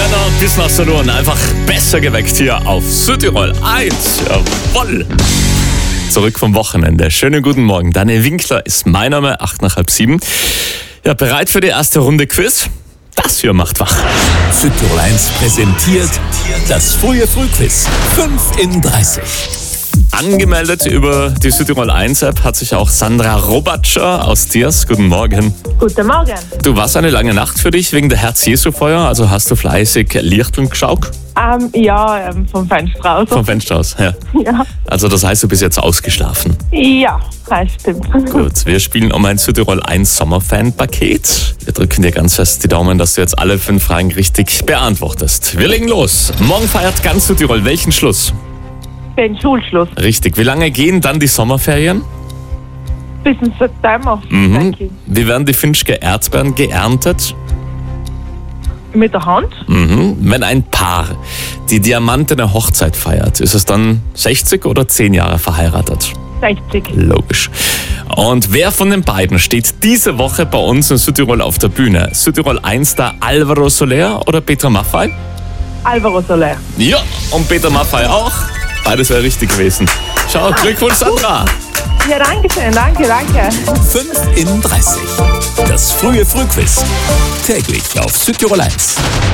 Brenner bis nach Salon. Einfach besser geweckt hier auf Südtirol 1. Jawohl. Zurück vom Wochenende. Schönen guten Morgen. Daniel Winkler ist mein Name, 8 nach halb 7. Ja, bereit für die erste Runde Quiz? Das hier macht wach. Südtirol 1 präsentiert das frühe Frühquiz. 5 in 30. Angemeldet über die Südtirol 1 App hat sich auch Sandra Robatscher aus Diers. Guten Morgen. Guten Morgen. Du, warst eine lange Nacht für dich wegen der Herz-Jesu-Feuer, also hast du fleißig Lichteln geschaut? Vom Fenster aus. Vom Fenster aus, ja. Ja. Also das heißt, du bist jetzt ausgeschlafen. Ja, das stimmt. Gut, wir spielen um ein Südtirol 1 Sommerfan-Paket. Wir drücken dir ganz fest die Daumen, dass du jetzt alle 5 Fragen richtig beantwortest. Wir legen los. Morgen feiert ganz Südtirol welchen Schluss? Den Schulschluss. Richtig. Wie lange gehen dann die Sommerferien? Bis in September, denke ich. Wie werden die Finchke Erdbeeren geerntet? Mit der Hand. Wenn ein Paar die diamantene Hochzeit feiert, ist es dann 60 oder 10 Jahre verheiratet? 60. Logisch. Und wer von den beiden steht diese Woche bei uns in Südtirol auf der Bühne? Südtirol 1 Star Alvaro Soler oder Petra Maffay? Alvaro Soler. Ja, und Petra Maffay auch. Beides wäre richtig gewesen. Schau, Glückwunsch, Sandra. Ja, danke schön. Danke. 5 in 30. Das frühe Frühquiz. Täglich auf Südtirol 1.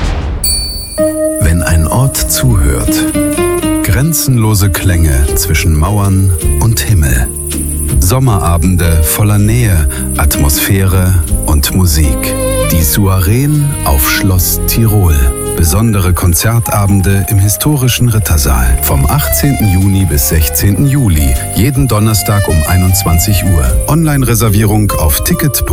Wenn ein Ort zuhört, grenzenlose Klänge zwischen Mauern und Himmel. Sommerabende voller Nähe, Atmosphäre und Musik. Die Soireen auf Schloss Tirol. Besondere Konzertabende im historischen Rittersaal. Vom 18. Juni bis 16. Juli. Jeden Donnerstag um 21 Uhr. Online-Reservierung auf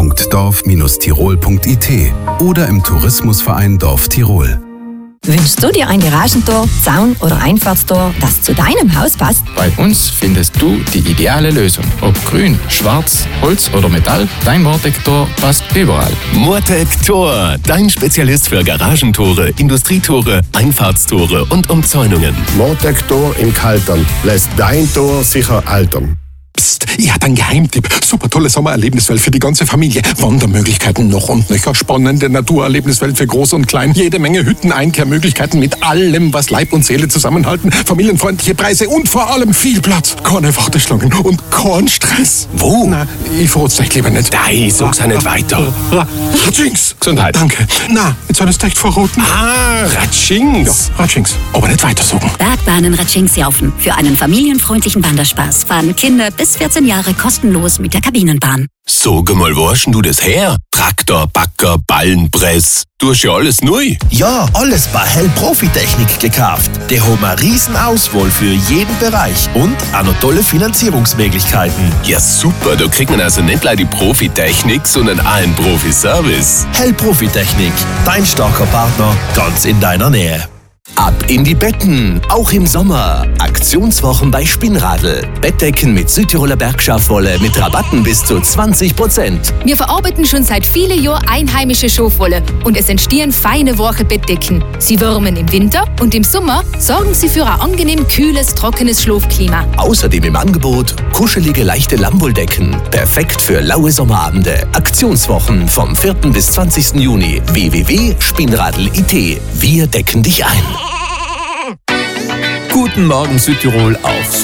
ticket.dorf-tirol.it oder im Tourismusverein Dorf Tirol. Wünschst du dir ein Garagentor, Zaun oder Einfahrtstor, das zu deinem Haus passt? Bei uns findest du die ideale Lösung. Ob grün, schwarz, Holz oder Metall, dein Mortec-Tor passt überall. Mortec Tor, dein Spezialist für Garagentore, Industrietore, Einfahrtstore und Umzäunungen. Mortec Tor in Kaltern lässt dein Tor sicher altern. Psst, ich habe einen Geheimtipp. Super tolle Sommererlebniswelt für die ganze Familie. Wandermöglichkeiten noch und nöcher. Spannende Naturerlebniswelt für Groß und Klein. Jede Menge Hütten, Einkehrmöglichkeiten mit allem, was Leib und Seele zusammenhalten. Familienfreundliche Preise und vor allem viel Platz. Keine Warteschlangen und kein Stress. Wo? Na, ich verrat's euch lieber nicht. Nein, sag's auch nicht weiter. Ratschings. Gesundheit. Danke. Na, jetzt soll es echt verraten. Ah, Ratschings. Ja, Ratschings. Aber nicht weiter sagen. Bergbahnen Ratschingshaufen. Für einen familienfreundlichen Wanderspaß fahren Kinder bis 14 Jahre kostenlos mit der Kabinenbahn. Sag mal, wo hast denn du das her? Traktor, Bagger, Ballenpress. Du hast ja alles neu. Ja, alles bei Hell Profitechnik gekauft. Die haben eine riesen Auswahl für jeden Bereich und auch noch tolle Finanzierungsmöglichkeiten. Ja super, da kriegt man also nicht gleich die Profitechnik, sondern auch einen Profiservice. Hell Profitechnik, dein starker Partner, ganz in deiner Nähe. Ab in die Betten, auch im Sommer. Aktionswochen bei Spinnradl. Bettdecken mit Südtiroler Bergschafwolle mit Rabatten bis zu 20%. Wir verarbeiten schon seit vielen Jahren einheimische Schafwolle und es entstehen feine, weiche Bettdecken. Sie wärmen im Winter und im Sommer sorgen sie für ein angenehm kühles, trockenes Schlafklima. Außerdem im Angebot kuschelige, leichte Lammwolldecken. Perfekt für laue Sommerabende. Aktionswochen vom 4. bis 20. Juni. www.spinnradl.it. Wir decken dich ein. Guten Morgen Südtirol auf